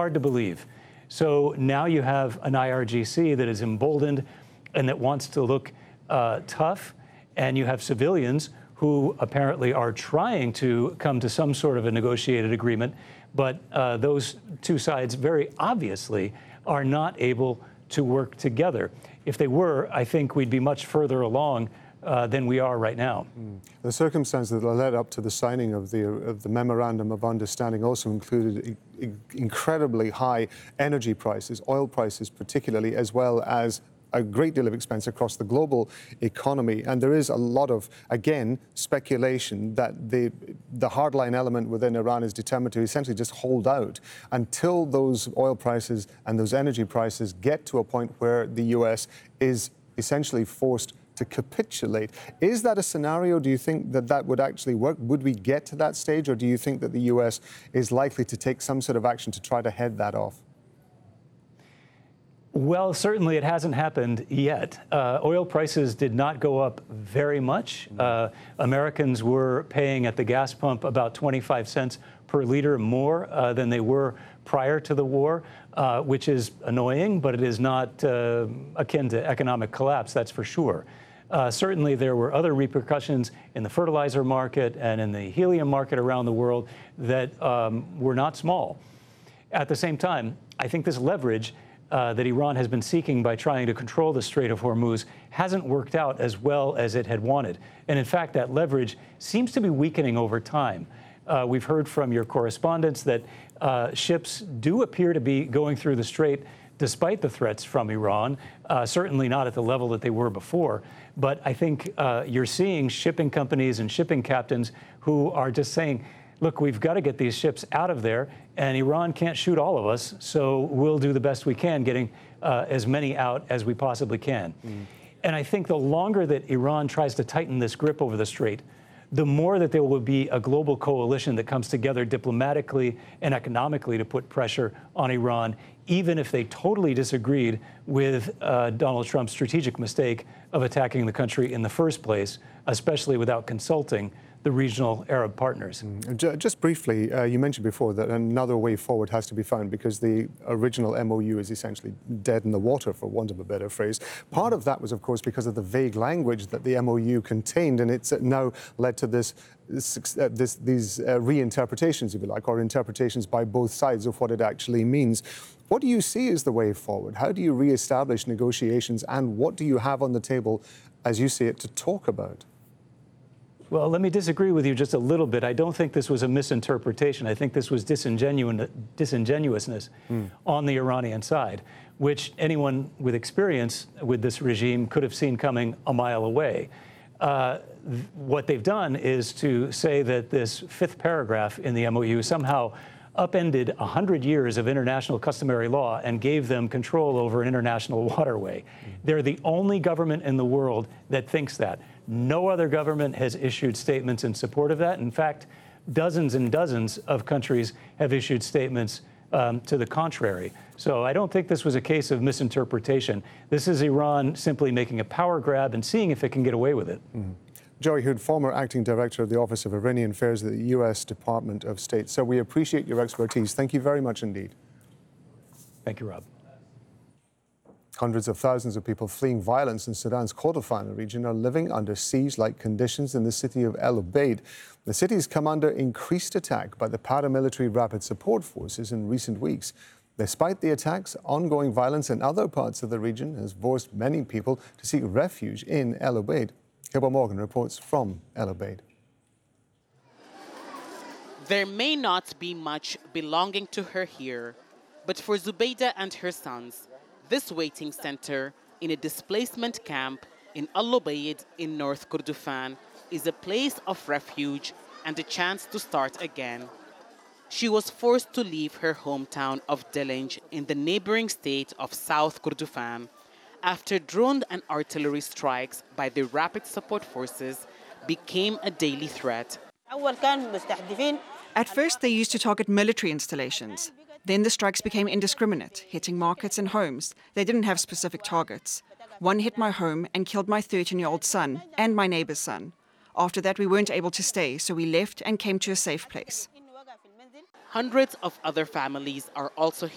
hard to believe. So now you have an IRGC that is emboldened and that wants to look tough, and you have civilians who apparently are trying to come to some sort of a negotiated agreement, but those two sides very obviously are not able to work together. If they were, I think we'd be much further along than we are right now. The circumstances that led up to the signing of the Memorandum of Understanding also included incredibly high energy prices, oil prices particularly, as well as a great deal of expense across the global economy. And there is a lot of, again, speculation that the hardline element within Iran is determined to essentially just hold out until those oil prices and those energy prices get to a point where the US is essentially forced to capitulate. Is that a scenario? Do you think that that would actually work? Would we get to that stage, or do you think that the US is likely to take some sort of action to try to head that off? Well, certainly it hasn't happened yet. Oil prices did not go up very much. Americans were paying at the gas pump about 25 cents per liter more than they were prior to the war, which is annoying, but it is not akin to economic collapse, that's for sure. Certainly there were other repercussions in the fertilizer market and in the helium market around the world that were not small. At the same time, I think this leverage that Iran has been seeking by trying to control the Strait of Hormuz hasn't worked out as well as it had wanted. And in fact, that leverage seems to be weakening over time. We've heard from your correspondents that ships do appear to be going through the strait despite the threats from Iran, certainly not at the level that they were before. But I think you're seeing shipping companies and shipping captains who are just saying, look, we've got to get these ships out of there, and Iran can't shoot all of us, so we'll do the best we can getting as many out as we possibly can. And I think the longer that Iran tries to tighten this grip over the strait, the more that there will be a global coalition that comes together diplomatically and economically to put pressure on Iran, even if they totally disagreed with Donald Trump's strategic mistake of attacking the country in the first place, especially without consulting the regional Arab partners. Just briefly, you mentioned before that another way forward has to be found because the original MOU is essentially dead in the water, for want of a better phrase. Part of that was, of course, because of the vague language that the MOU contained, and it's now led to these reinterpretations, if you like, or interpretations by both sides of what it actually means. What do you see as the way forward? How do you reestablish negotiations, and what do you have on the table, as you see it, to talk about? Well, let me disagree with you just a little bit. I don't think this was a misinterpretation. I think this was disingenuousness on the Iranian side, which anyone with experience with this regime could have seen coming a mile away. What they've done is to say that this fifth paragraph in the MOU somehow upended 100 years of international customary law and gave them control over an international waterway. They're the only government in the world that thinks that. No other government has issued statements in support of that. In fact, dozens and dozens of countries have issued statements to the contrary. So I don't think this was a case of misinterpretation. This is Iran simply making a power grab and seeing if it can get away with it. Joey Hood, former acting director of the Office of Iranian Affairs at the U.S. Department of State. So we appreciate your expertise. Thank you very much indeed. Thank you, Rob. Hundreds of thousands of people fleeing violence in Sudan's Kordofan region are living under siege-like conditions in the city of El Obeid. The city has come under increased attack by the paramilitary rapid support forces in recent weeks. Despite the attacks, ongoing violence in other parts of the region has forced many people to seek refuge in El Obeid. Hilbert Morgan reports from El Obeid. There may not be much belonging to her here, but for Zubeida and her sons, this waiting center in a displacement camp in Al Obeid in North Kordofan is a place of refuge and a chance to start again. She was forced to leave her hometown of Delenj in the neighboring state of South Kordofan after drone and artillery strikes by the rapid support forces became a daily threat. At first, they used to target military installations. Then the strikes became indiscriminate, hitting markets and homes. They didn't have specific targets. One hit my home and killed my 13-year-old son and my neighbor's son. After that, we weren't able to stay, so we left and came to a safe place. Hundreds of other families are also